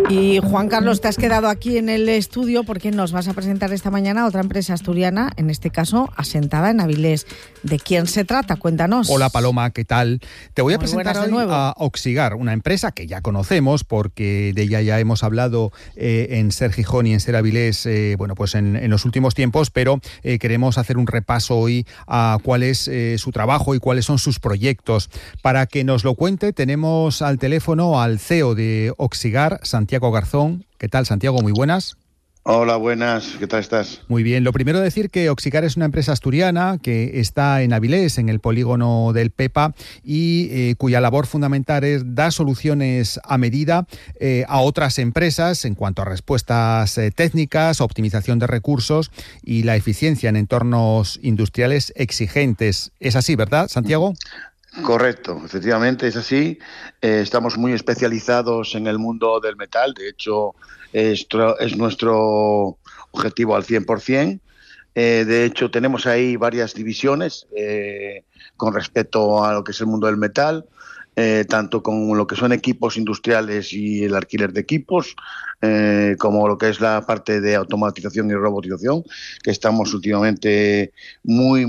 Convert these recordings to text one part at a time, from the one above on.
Y Juan Carlos, te has quedado aquí en el estudio porque nos vas a presentar esta mañana otra empresa asturiana, en este caso asentada en Avilés. ¿De quién se trata? Cuéntanos. Hola Paloma, ¿qué tal? Te voy a Muy presentar buenas de hoy nuevo. a Oxigar, una empresa que ya conocemos porque de ella ya hemos hablado en Ser Gijón y en Ser Avilés, pues en los últimos tiempos, pero queremos hacer un repaso hoy a cuál es su trabajo y cuáles son sus proyectos. Para que nos lo cuente, tenemos al teléfono al CEO de Oxigar, Santiago Garzón. ¿Qué tal, Santiago? Muy buenas. Hola, buenas. ¿Qué tal estás? Muy bien. Lo primero decir que Oxigar es una empresa asturiana que está en Avilés, en el polígono del Pepa, y cuya labor fundamental es dar soluciones a medida a otras empresas en cuanto a respuestas técnicas, optimización de recursos y la eficiencia en entornos industriales exigentes. Es así, ¿verdad, Santiago? Correcto, efectivamente es así. Estamos muy especializados en el mundo del metal. De hecho, esto es nuestro objetivo al 100%. De hecho, tenemos ahí varias divisiones con respecto a lo que es el mundo del metal, tanto con lo que son equipos industriales y el alquiler de equipos, como lo que es la parte de automatización y robotización, que estamos últimamente muy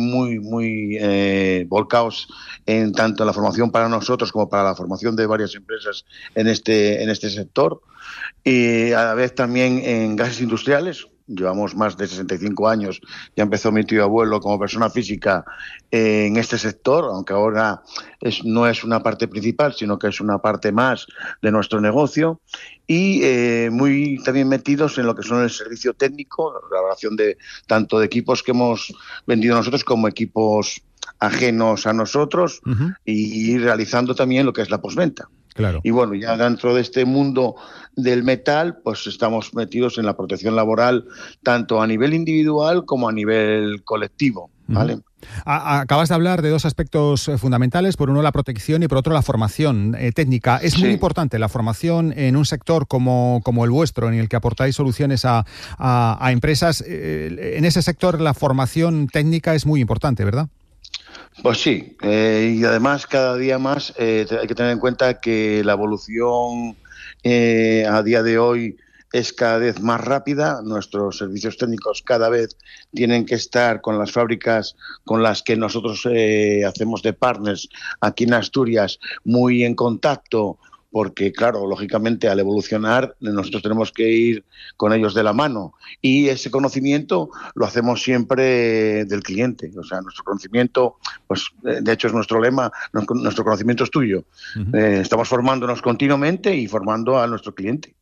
volcados en tanto en la formación para nosotros como para la formación de varias empresas en este sector, y a la vez también en gases industriales. Llevamos más de 65 años, ya empezó mi tío abuelo como persona física en este sector, aunque ahora no es una parte principal, sino que es una parte más de nuestro negocio, y muy también metidos en lo que son el servicio técnico, la elaboración de tanto de equipos que hemos vendido nosotros como equipos ajenos a nosotros, y realizando también lo que es la postventa. Claro. Y bueno, ya dentro de este mundo del metal, pues estamos metidos en la protección laboral, tanto a nivel individual como a nivel colectivo, ¿vale? Acabas de hablar de dos aspectos fundamentales, por uno la protección y por otro la formación técnica. Es muy importante la formación en un sector como el vuestro, en el que aportáis soluciones a empresas. En ese sector la formación técnica es muy importante, ¿verdad? Pues sí, y además cada día más hay que tener en cuenta que la evolución a día de hoy es cada vez más rápida. Nuestros servicios técnicos cada vez tienen que estar con las fábricas con las que nosotros hacemos de partners aquí en Asturias muy en contacto, porque claro, lógicamente al evolucionar nosotros tenemos que ir con ellos de la mano, y ese conocimiento lo hacemos siempre del cliente. O sea, nuestro conocimiento, pues de hecho es nuestro lema, nuestro conocimiento es tuyo. Estamos formándonos continuamente y formando a nuestro cliente.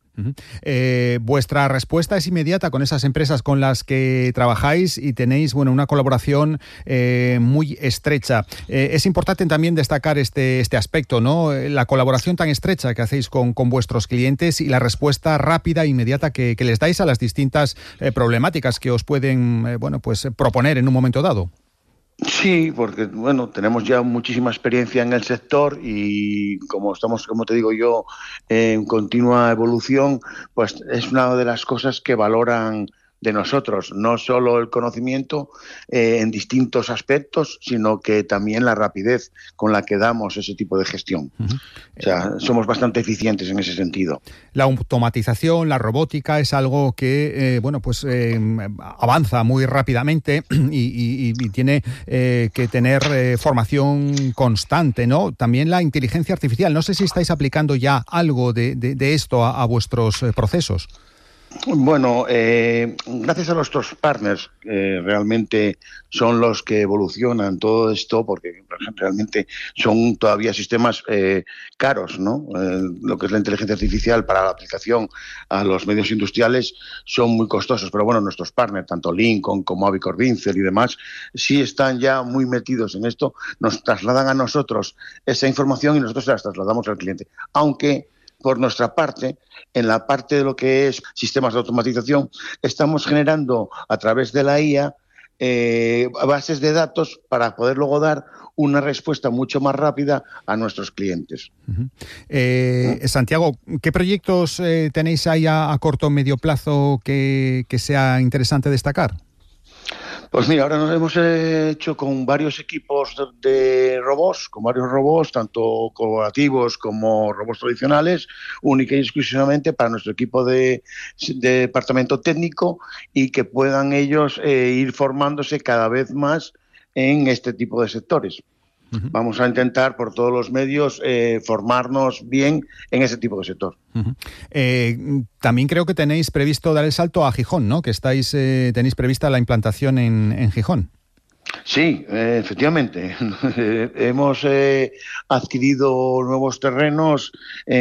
Vuestra respuesta es inmediata con esas empresas con las que trabajáis y tenéis una colaboración muy estrecha. Es importante también destacar este aspecto, ¿no? La colaboración tan estrecha que hacéis con vuestros clientes y la respuesta rápida e inmediata que les dais a las distintas problemáticas que os pueden proponer en un momento dado. Sí, porque tenemos ya muchísima experiencia en el sector, y como estamos, como te digo yo, en continua evolución, pues es una de las cosas que valoran de nosotros, no solo el conocimiento en distintos aspectos, sino que también la rapidez con la que damos ese tipo de gestión. O sea, somos bastante eficientes en ese sentido. La automatización, la robótica es algo que avanza muy rápidamente y tiene que tener formación constante, ¿no? También la inteligencia artificial. No sé si estáis aplicando ya algo de esto a vuestros procesos. Bueno, gracias a nuestros partners, realmente son los que evolucionan todo esto, porque realmente son todavía sistemas caros, ¿no? Lo que es la inteligencia artificial para la aplicación a los medios industriales son muy costosos, pero bueno, nuestros partners, tanto Lincoln como Avicor Vincel y demás, sí están ya muy metidos en esto, nos trasladan a nosotros esa información y nosotros se las trasladamos al cliente, aunque por nuestra parte, en la parte de lo que es sistemas de automatización, estamos generando a través de la IA bases de datos para poder luego dar una respuesta mucho más rápida a nuestros clientes. Santiago, ¿qué proyectos tenéis ahí a corto o medio plazo que sea interesante destacar? Pues mira, ahora nos hemos hecho con varios equipos de robots, con varios robots, tanto colaborativos como robots tradicionales, única y exclusivamente para nuestro equipo de departamento técnico, y que puedan ellos ir formándose cada vez más en este tipo de sectores. Uh-huh. Vamos a intentar por todos los medios formarnos bien en ese tipo de sector. Uh-huh. También creo que tenéis previsto dar el salto a Gijón, ¿no? Que tenéis prevista la implantación en Gijón. Sí, efectivamente. Hemos adquirido nuevos terrenos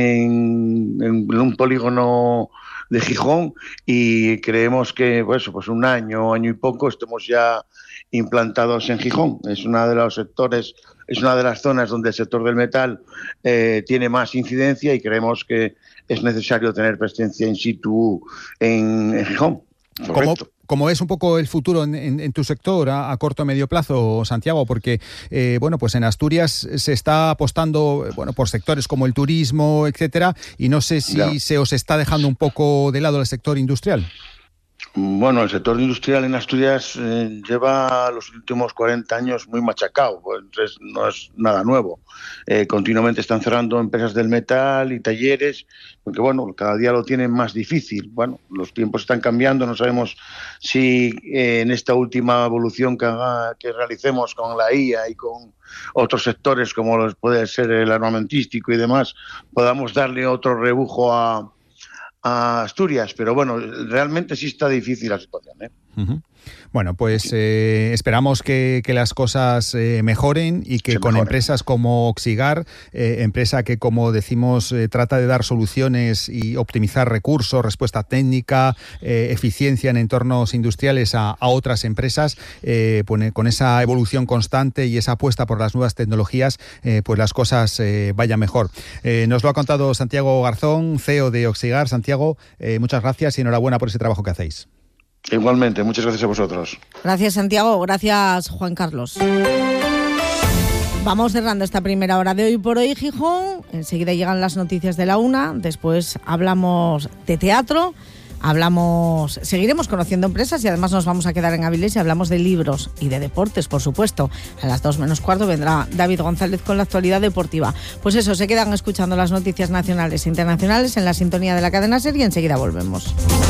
en un polígono de Gijón, y creemos que pues un año y poco estemos ya implantados en Gijón. Es una de los sectores, es una de las zonas donde el sector del metal tiene más incidencia, y creemos que es necesario tener presencia in situ en Gijón. ¿Cómo es un poco el futuro en tu sector a corto o medio plazo, Santiago? Porque, pues en Asturias se está apostando, por sectores como el turismo, etcétera, y no sé si se os está dejando un poco de lado el sector industrial. Bueno, el sector industrial en Asturias lleva los últimos 40 años muy machacado, pues entonces no es nada nuevo. Continuamente están cerrando empresas del metal y talleres, porque cada día lo tienen más difícil. Los tiempos están cambiando, no sabemos si en esta última evolución que realicemos con la IA y con otros sectores como puede ser el armamentístico y demás, podamos darle otro rebujo a Asturias, pero realmente sí está difícil la situación, ¿eh? Uh-huh. Bueno, pues esperamos que las cosas mejoren, y que con empresas como Oxigar, empresa que, como decimos, trata de dar soluciones y optimizar recursos, respuesta técnica, eficiencia en entornos industriales a otras empresas, con esa evolución constante y esa apuesta por las nuevas tecnologías, pues las cosas vayan mejor. Nos lo ha contado Santiago Garzón, CEO de Oxigar. Santiago, muchas gracias y enhorabuena por ese trabajo que hacéis. Igualmente, muchas gracias a vosotros. Gracias, Santiago. Gracias, Juan Carlos. Vamos cerrando esta primera hora de Hoy por Hoy Gijón. Enseguida llegan las noticias de la 1. Después hablamos de teatro. Seguiremos conociendo empresas, y además nos vamos a quedar en Avilés y hablamos de libros y de deportes, por supuesto. A las 2:15 vendrá David González con la actualidad deportiva. Pues eso, se quedan escuchando las noticias nacionales e internacionales en la sintonía de la cadena SER, y enseguida volvemos.